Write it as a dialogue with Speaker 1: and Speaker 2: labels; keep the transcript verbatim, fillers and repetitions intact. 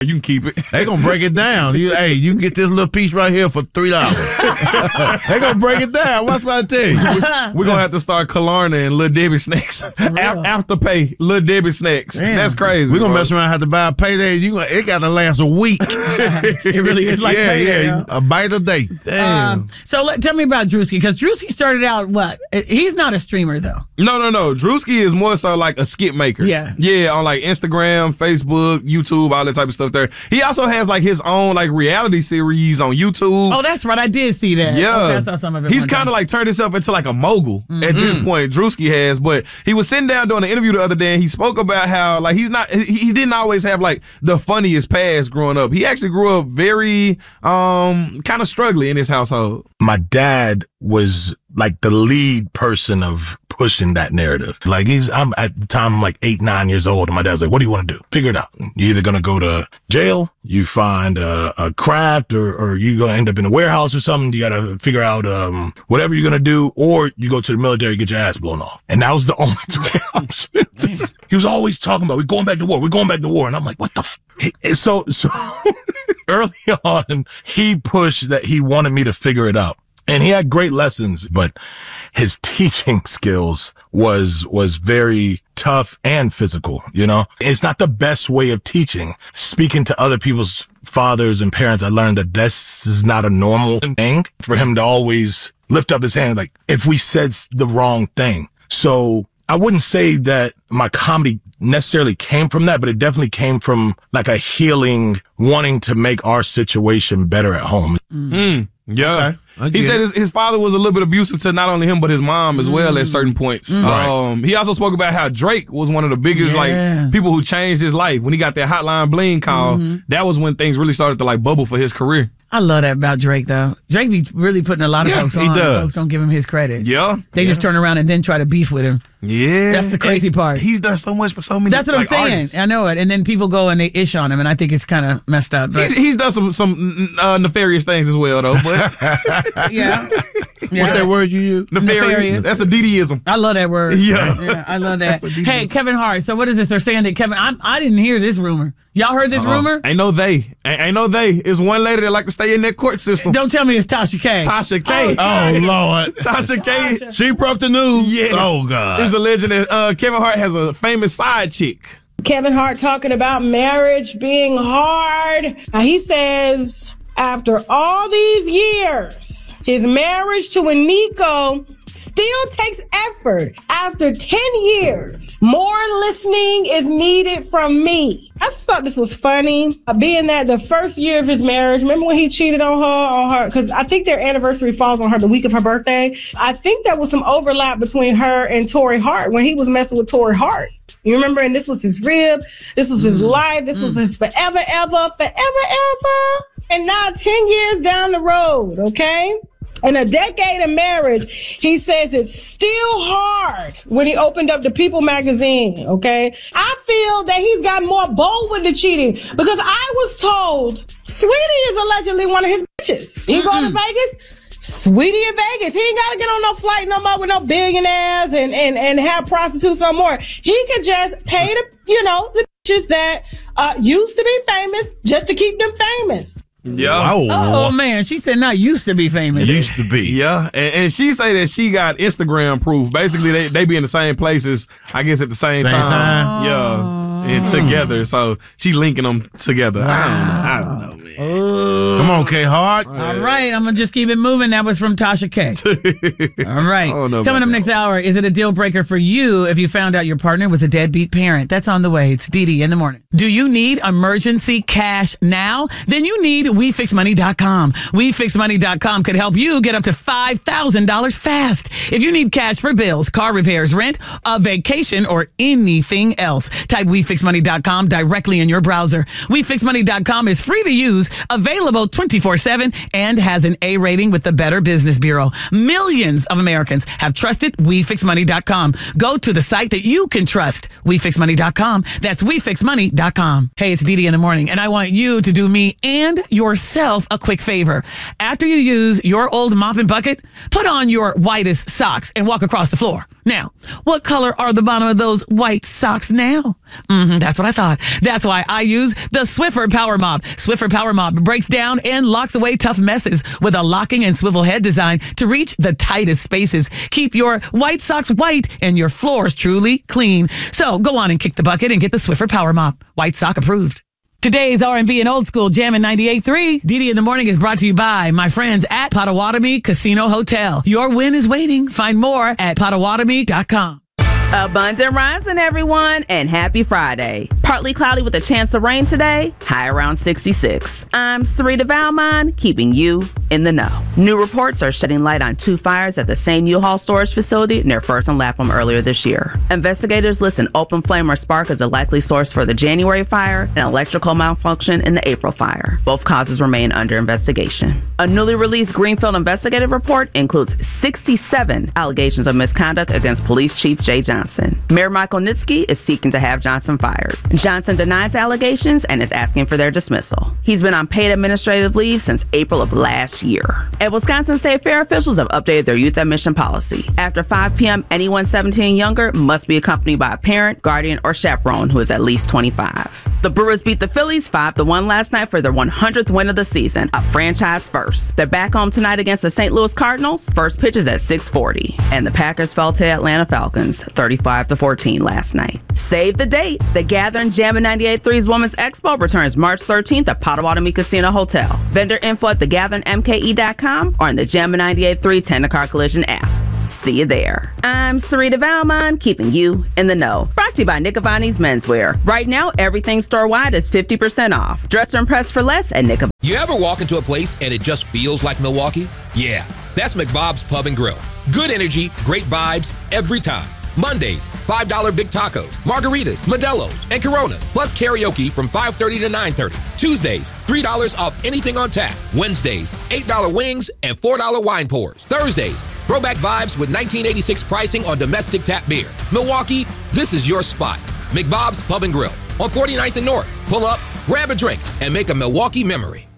Speaker 1: You can keep it.
Speaker 2: They gonna break it down. You, hey, you can get this little piece right here for three dollars. They gonna break it down. What's what I tell you?
Speaker 1: We're gonna have to start Klarna and Little Debbie snacks. After pay, Little Debbie snacks.
Speaker 3: Damn.
Speaker 1: That's crazy.
Speaker 2: We're gonna
Speaker 1: bro.
Speaker 2: mess around and have to buy a payday. You gonna, it gotta last a week.
Speaker 3: It really is like
Speaker 2: yeah,
Speaker 3: payday,
Speaker 2: yeah,
Speaker 3: huh?
Speaker 2: a bite a day.
Speaker 1: Damn.
Speaker 3: Um, so let, tell me about Drewski, because Drewski started out what? He's not a streamer though.
Speaker 1: No, no, no. Drewski is more so like a skit maker.
Speaker 3: Yeah.
Speaker 1: Yeah, on like Instagram, Facebook, YouTube, all that type of stuff there. He also has like his own like reality series on YouTube.
Speaker 3: Oh, that's right. I did see that.
Speaker 1: Yeah.
Speaker 3: Okay, I saw some of it.
Speaker 1: He's
Speaker 3: one
Speaker 1: kind of
Speaker 3: time.
Speaker 1: like turned himself into like a mogul
Speaker 3: Mm-hmm.
Speaker 1: at this point. Drewski has, but he was sitting down doing an interview the other day and he spoke about how like he's not, he, he didn't always have like the funniest past growing up. He actually grew up very um kind of struggling in his household.
Speaker 4: My dad was like the lead person of pushing that narrative. Like he's, I'm at the time, I'm like eight, nine years old. And my dad's like, what do you want to do? Figure it out. You're either going to go to jail, you find a, a craft, or, or you're going to end up in a warehouse or something. You got to figure out, um, whatever you're going to do, or you go to the military, get your ass blown off. And that was the only two options. He was always talking about, we're going back to war. We're going back to war. And I'm like, what the f-? So, so early on, he pushed that he wanted me to figure it out. And he had great lessons, but his teaching skills was, was very tough and physical, you know? It's not the best way of teaching. Speaking to other people's fathers and parents, I learned that this is not a normal thing for him to always lift up his hand like, if we said the wrong thing. So I wouldn't say that my comedy necessarily came from that, but it definitely came from like a healing, wanting to make our situation better at home.
Speaker 1: Mm. Yeah.
Speaker 2: Okay.
Speaker 1: He said his, his father was a little bit abusive to not only him, but his mom as well at certain points.
Speaker 2: Mm. Right.
Speaker 1: Um, he also spoke about how Drake was one of the biggest
Speaker 3: Yeah.
Speaker 1: like people who changed his life. When he got that Hotline Bling call,
Speaker 3: Mm-hmm.
Speaker 1: that was when things really started to like bubble for his career.
Speaker 3: I love that about Drake, though. Drake be really putting a lot of
Speaker 2: Yeah,
Speaker 3: folks
Speaker 2: he
Speaker 3: on.
Speaker 2: does.
Speaker 3: Folks don't give him his credit.
Speaker 1: Yeah.
Speaker 3: They just turn around and then try to beef with him.
Speaker 1: Yeah.
Speaker 3: That's the crazy
Speaker 1: And
Speaker 3: part.
Speaker 1: He's done so much for so many
Speaker 3: That's what
Speaker 1: like,
Speaker 3: I'm saying.
Speaker 1: artists.
Speaker 3: I know it. And then people go and they ish on him, and I think it's kind of messed up. But
Speaker 1: He's, he's done some some uh, nefarious things as well, though. But
Speaker 3: yeah.
Speaker 2: What's
Speaker 3: yeah.
Speaker 2: that word you use?
Speaker 1: nefarious.
Speaker 3: Nefarious.
Speaker 1: That's a DDism.
Speaker 3: I love that word.
Speaker 1: Yeah.
Speaker 3: yeah I love that.
Speaker 1: That's a
Speaker 3: Hey, Kevin Hart. So what is this? They're saying that Kevin, I, I didn't hear this rumor. Y'all heard this
Speaker 1: Uh-uh.
Speaker 3: rumor?
Speaker 1: Ain't no they. Ain't, ain't no they. It's one lady that like to stay in that court system.
Speaker 3: Don't tell me it's Tasha K.
Speaker 1: Tasha K.
Speaker 2: Oh, Lord.
Speaker 1: Tasha K.
Speaker 2: She broke the news.
Speaker 1: Yes.
Speaker 2: Oh, God.
Speaker 1: It's alleged that uh, Kevin Hart has a famous side chick.
Speaker 5: Kevin Hart talking about marriage being hard. Now he says after all these years, his marriage to Eniko still takes effort. After ten years, more listening is needed from me. I just thought this was funny. Uh, being that the first year of his marriage, remember when he cheated on her, on her, because I think their anniversary falls on her the week of her birthday. I think there was some overlap between her and Tory Hart when he was messing with Tory Hart. You remember? And this was his rib. This was his life. This was his forever, ever, forever, ever. And now ten years down the road, okay? In a decade of marriage, he says it's still hard when he opened up the People magazine, okay? I feel that he's got more bold with the cheating because I was told Sweetie is allegedly one of his bitches. He going to Vegas? Sweetie in Vegas. He ain't got to get on no flight no more with no billionaires and, and, and have prostitutes no more. He could just pay the, you know, the bitches that uh, used to be famous just to keep them famous.
Speaker 1: Yeah.
Speaker 2: Oh,
Speaker 3: Oh, man. She said not used to be famous.
Speaker 2: used to be.
Speaker 1: Yeah, and, and she say that she got Instagram proof. Basically, they, they be in the same places, I guess, at the same,
Speaker 2: Same
Speaker 1: time.
Speaker 2: time?
Speaker 1: Yeah, and together. So she linking them together. I don't know. I don't know, man.
Speaker 2: Come on, K Hart.
Speaker 3: All right, I'm going to just keep it moving. That was from Tasha K. All right.
Speaker 1: don't know
Speaker 3: Coming
Speaker 1: about
Speaker 3: up next hour, is it a deal breaker for you if you found out your partner was a deadbeat parent? That's on the way. It's Dee Dee in the morning. Do you need emergency cash now? Then you need we fix money dot com. we fix money dot com could help you get up to five thousand dollars fast. If you need cash for bills, car repairs, rent, a vacation, or anything else, type we fix money dot com directly in your browser. we fix money dot com is free to use, available twenty-four seven, and has an A rating with the Better Business Bureau. Millions of Americans have trusted we fix money dot com. Go to the site that you can trust, we fix money dot com. That's we fix money dot com. Hey, it's Dee Dee in the morning, and I want you to do me and yourself a quick favor. After you use your old mop and bucket, put on your whitest socks and walk across the floor. Now, what color are the bottom of those white socks now? Mm. Mm-hmm, that's what I thought. That's why I use the Swiffer Power Mop. Swiffer Power Mop breaks down and locks away tough messes with a locking and swivel head design to reach the tightest spaces. Keep your white socks white and your floors truly clean. So go on and kick the bucket and get the Swiffer Power Mop. White sock approved. Today's R and B and Old School Jammin' ninety-eight point three. Didi in the Morning is brought to you by my friends at Potawatomi Casino Hotel. Your win is waiting. Find more at potawatomi dot com.
Speaker 6: Abundant rising, everyone, and happy Friday. Partly cloudy with a chance of rain today, high around sixty-six. I'm Sarita Valmont, keeping you in the know. New reports are shedding light on two fires at the same U-Haul storage facility near First and Lapham earlier this year. Investigators list an open flame or spark as a likely source for the January fire and electrical malfunction in the April fire. Both causes remain under investigation. A newly released Greenfield investigative report includes sixty-seven allegations of misconduct against Police Chief Jay Johnson. Mayor Michael Nitsky is seeking to have Johnson fired. Johnson denies allegations and is asking for their dismissal. He's been on paid administrative leave since April of last year. And Wisconsin State Fair officials have updated their youth admission policy. After five p.m., anyone seventeen and younger must be accompanied by a parent, guardian, or chaperone who is at least twenty-five. The Brewers beat the Phillies five to one last night for their one hundredth win of the season, a franchise first. They're back home tonight against the Saint Louis Cardinals. First pitch is at six forty. And the Packers fell to the Atlanta Falcons thirty-five to fourteen last night. Save the date. The Gathering Jammin' ninety-eight point three's Women's Expo returns March thirteenth at Potawatomi Casino Hotel. Vendor info at the gathering m k e dot com or on the Jammin' ninety-eight point three Tender Car Collision app. See you there. I'm Sarita Valmont, keeping you in the know. Brought to you by Nick Avani's Menswear. Right now, everything store-wide is fifty percent off. Dress to impress for less at Nick Avani.
Speaker 7: You ever walk into a place and it just feels like Milwaukee? Yeah, that's McBob's Pub and Grill. Good energy, great vibes, every time. Mondays, five dollar big tacos, margaritas, Modelo's, and Coronas, plus karaoke from five thirty to nine thirty. Tuesdays, three dollars off anything on tap. Wednesdays, eight dollar wings and four dollar wine pours. Thursdays, throwback vibes with nineteen eighty-six pricing on domestic tap beer. Milwaukee, this is your spot. McBob's Pub and Grill on forty-ninth and North. Pull up, grab a drink, and make a Milwaukee memory.